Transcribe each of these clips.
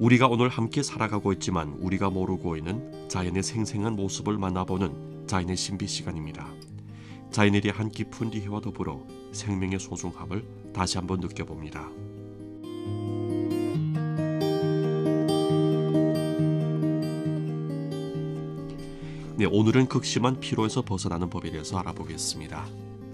우리가 오늘 함께 살아가고 있지만 우리가 모르고 있는 자연의 생생한 모습을 만나보는 자연의 신비 시간입니다. 자연에 대한 깊은 이해와 더불어 생명의 소중함을 다시 한번 느껴봅니다. 네, 오늘은 극심한 피로에서 벗어나는 법에 대해서 알아보겠습니다.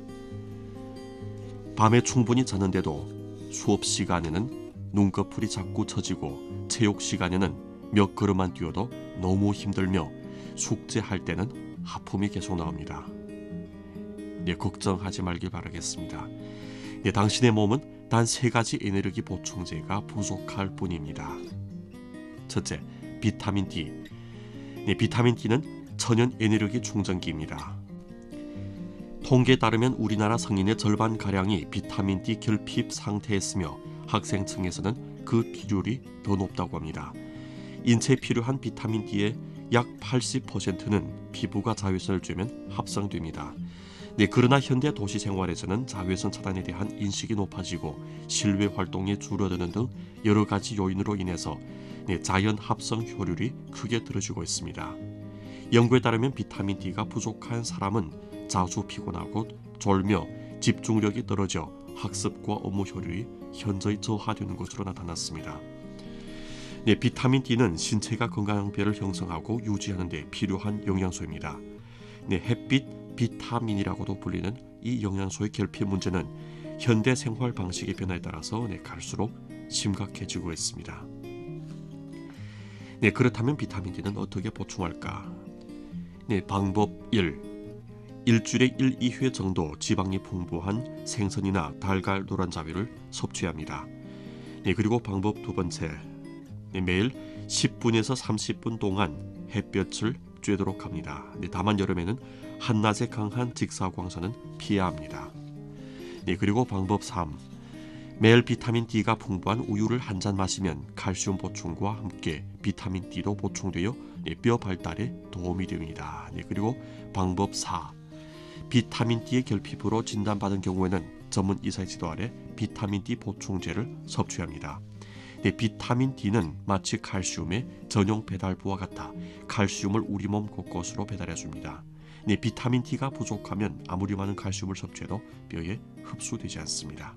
밤에 충분히 자는데도 수업 시간에는 눈꺼풀이 자꾸 처지고 체육 시간에는 몇 걸음만 뛰어도 너무 힘들며 숙제할 때는 하품이 계속 나옵니다. 네, 걱정하지 말길 바라겠습니다. 네, 당신의 몸은 단 3가지 에너지 보충제가 부족할 뿐입니다. 첫째, 비타민 D. 네, 비타민 D는 천연 에너지 충전기입니다. 통계에 따르면 우리나라 성인의 절반가량이 비타민 D 결핍 상태에 있으며 학생층에서는 그 비율이 더 높다고 합니다. 인체에 필요한 비타민 D의 약 80%는 피부가 자외선을 쬐면 합성됩니다. 네, 그러나 현대 도시 생활에서는 자외선 차단에 대한 인식이 높아지고 실외 활동이 줄어드는 등 여러 가지 요인으로 인해서 자연 합성 효율이 크게 떨어지고 있습니다. 연구에 따르면 비타민 D가 부족한 사람은 자주 피곤하고 졸며 집중력이 떨어져 학습과 업무 효율이 현저히 저하되는 것으로 나타났습니다. 네, 비타민 D는 신체가 건강배를 형성하고 유지하는 데 필요한 영양소입니다. 네, 햇빛 비타민이라고도 불리는 이 영양소의 결핍 문제는 현대 생활 방식의 변화에 따라서 갈수록 심각해지고 있습니다. 네, 그렇다면 비타민 D는 어떻게 보충할까? 네, 방법 1. 일주일에 1, 2회 정도 지방이 풍부한 생선이나 달걀, 노란자위를 섭취해야 합니다. 네, 그리고 방법 2번째. 네, 매일 10분에서 30분 동안 햇볕을 쬐도록 합니다. 네, 다만 여름에는 한낮에 강한 직사광선은 피해야 합니다. 네, 그리고 방법 3. 매일 비타민 D가 풍부한 우유를 한 잔 마시면 칼슘 보충과 함께 비타민 D도 보충되어 뼈 발달에 도움이 됩니다. 네, 그리고 방법 4. 비타민 D의 결핍으로 진단받은 경우에는 전문 의사의 지도 아래 비타민 D 보충제를 섭취합니다. 네, 비타민 D는 마치 칼슘의 전용 배달부와 같아 칼슘을 우리 몸 곳곳으로 배달해줍니다. 네, 비타민 D가 부족하면 아무리 많은 칼슘을 섭취해도 뼈에 흡수되지 않습니다.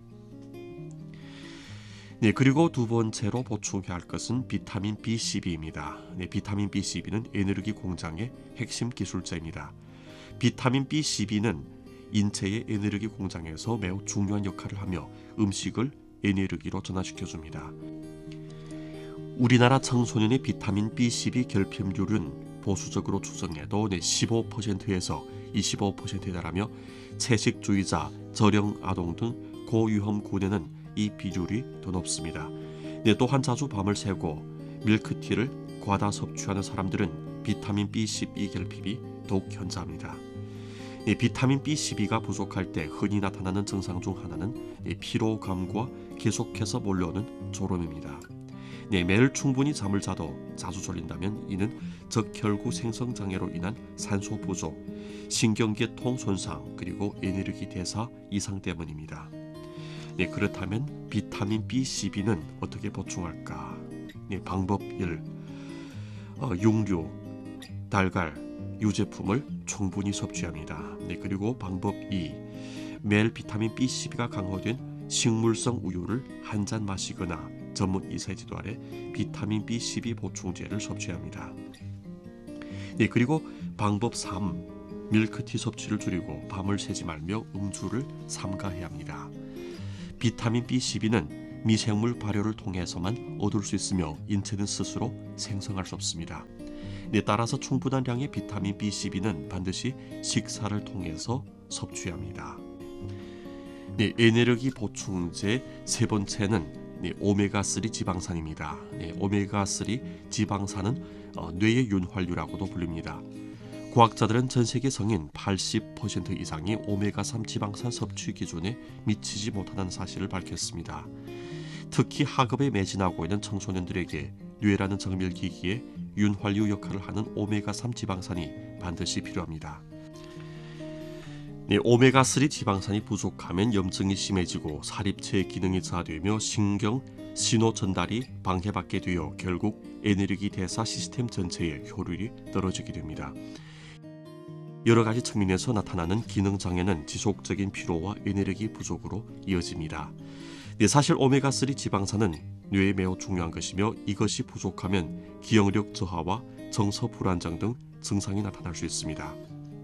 네, 그리고 2번째로 보충해야 할 것은 비타민 B12입니다. 네, 비타민 B12는 에너지 공장의 핵심 기술자입니다. 비타민 B12는 인체의 에너지 공장에서 매우 중요한 역할을 하며 음식을 에너지로 전환시켜줍니다. 우리나라 청소년의 비타민 B12 결핍률은 보수적으로 추정해도 15%에서 25%에 달하며 채식주의자, 저령 아동 등 고위험군에는 이 비율이 더 높습니다. 또한 자주 밤을 새고 밀크티를 과다 섭취하는 사람들은 비타민 B12 결핍이 더욱 현저합니다. 비타민 B12가 부족할 때 흔히 나타나는 증상 중 하나는 피로감과 계속해서 몰려오는 졸음입니다. 매일 충분히 잠을 자도 자주 졸린다면 이는 적혈구 생성 장애로 인한 산소 부족, 신경계통 손상, 그리고 에너지 대사 이상 때문입니다. 그렇다면 비타민 B12는 어떻게 보충할까? 방법 1. 육류, 달걀, 유제품을 충분히 섭취합니다. 그리고 방법 2. 매일 비타민 B12가 강화된 식물성 우유를 한 잔 마시거나 전문 의사의 지도 아래 비타민 B12 보충제를 섭취합니다. 그리고 방법 3. 밀크티 섭취를 줄이고 밤을 새지 말며 음주를 삼가해야 합니다. 비타민 B12는 미생물 발효를 통해서만 얻을 수 있으며 인체는 스스로 생성할 수 없습니다. 따라서 충분한 양의 비타민 B12는 반드시 식사를 통해서 섭취해야 합니다. 에너지 보충제 3번째는 오메가3 지방산입니다. 오메가3 지방산은 뇌의 윤활유라고도 불립니다. 과학자들은 전 세계 성인 80% 이상이 오메가3 지방산 섭취 기준에 미치지 못하는 사실을 밝혔습니다. 특히 학업에 매진하고 있는 청소년들에게 뇌라는 정밀기기에 윤활유 역할을 하는 오메가3 지방산이 반드시 필요합니다. 오메가3 지방산이 부족하면 염증이 심해지고 사립체의 기능이 저하되며 신경, 신호 전달이 방해받게 되어 결국 에너지 대사 시스템 전체의 효율이 떨어지게 됩니다. 여러 가지 측면에서 나타나는 기능 장애는 지속적인 피로와 에너지 부족으로 이어집니다. 사실 오메가3 지방산은 뇌에 매우 중요한 것이며 이것이 부족하면 기억력 저하와 정서 불안정 등 증상이 나타날 수 있습니다.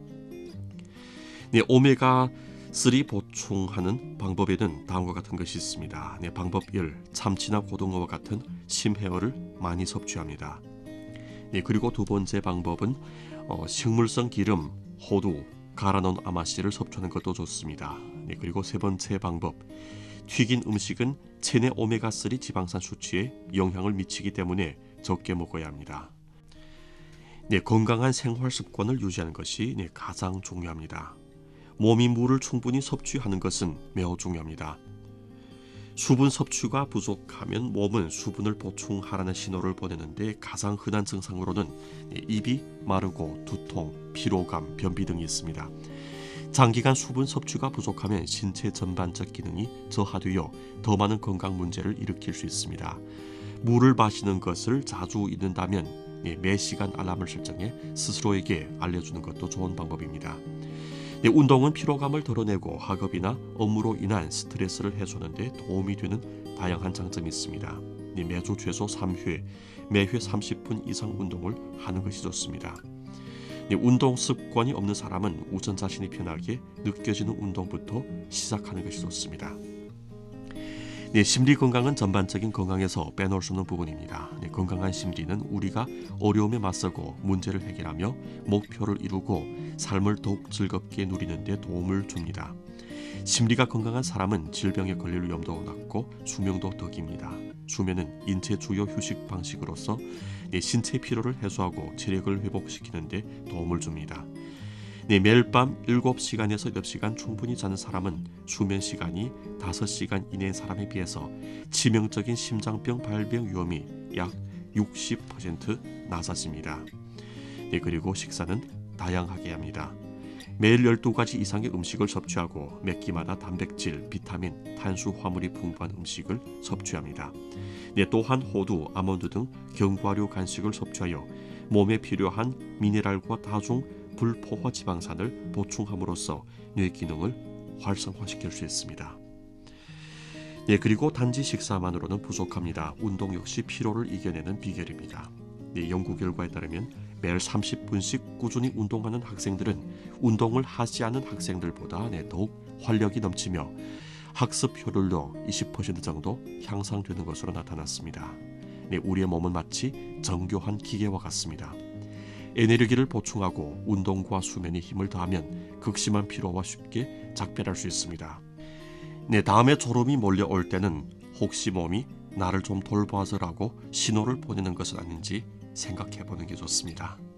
오메가3 보충하는 방법에는 다음과 같은 것이 있습니다. 방법 1. 참치나 고등어와 같은 심해어를 많이 섭취합니다. 그리고 두 번째 방법은 식물성 기름, 호두, 갈아놓은 아마씨를 섭취하는 것도 좋습니다. 그리고 세 번째 방법, 튀긴 음식은 체내 오메가3 지방산 수치에 영향을 미치기 때문에 적게 먹어야 합니다. 건강한 생활 습관을 유지하는 것이 가장 중요합니다. 몸이 물을 충분히 섭취하는 것은 매우 중요합니다. 수분 섭취가 부족하면 몸은 수분을 보충하라는 신호를 보내는데 가장 흔한 증상으로는 입이 마르고 두통, 피로감, 변비 등이 있습니다. 장기간 수분 섭취가 부족하면 신체 전반적 기능이 저하되어 더 많은 건강 문제를 일으킬 수 있습니다. 물을 마시는 것을 자주 잊는다면 매 시간 알람을 설정해 스스로에게 알려주는 것도 좋은 방법입니다. 운동은 피로감을 덜어내고 학업이나 업무로 인한 스트레스를 해소하는 데 도움이 되는 다양한 장점이 있습니다. 매주 최소 3회, 매회 30분 이상 운동을 하는 것이 좋습니다. 운동 습관이 없는 사람은 우선 자신이 편하게 느껴지는 운동부터 시작하는 것이 좋습니다. 심리 건강은 전반적인 건강에서 빼놓을 수 없는 부분입니다. 건강한 심리는 우리가 어려움에 맞서고 문제를 해결하며 목표를 이루고 삶을 더욱 즐겁게 누리는 데 도움을 줍니다. 심리가 건강한 사람은 질병에 걸릴 위험도 낮고 수명도 더 깁니다. 수면은 인체 주요 휴식 방식으로서 신체 피로를 해소하고 체력을 회복시키는 데 도움을 줍니다. 매일 밤 7시간에서 8시간 충분히 자는 사람은 수면 시간이 5시간 이내인 사람에 비해서 치명적인 심장병 발병 위험이 약 60% 낮아집니다. 그리고 식사는 다양하게 합니다. 매일 12가지 이상의 음식을 섭취하고 몇 끼마다 단백질, 비타민, 탄수화물이 풍부한 음식을 섭취합니다. 또한 호두, 아몬드 등 견과류 간식을 섭취하여 몸에 필요한 미네랄과 다중 불포화 지방산을 보충함으로써 뇌 기능을 활성화시킬 수 있습니다. 그리고 단지 식사만으로는 부족합니다. 운동 역시 피로를 이겨내는 비결입니다. 연구 결과에 따르면 매일 30분씩 꾸준히 운동하는 학생들은 운동을 하지 않은 학생들보다 더욱 활력이 넘치며 학습 효율도 20% 정도 향상되는 것으로 나타났습니다. 우리의 몸은 마치 정교한 기계와 같습니다. 에너지를 보충하고 운동과 수면에 힘을 더하면 극심한 피로와 쉽게 작별할 수 있습니다. 다음에 졸음이 몰려올 때는 혹시 몸이 나를 좀 돌봐줘라고 신호를 보내는 것은 아닌지 생각해보는 게 좋습니다.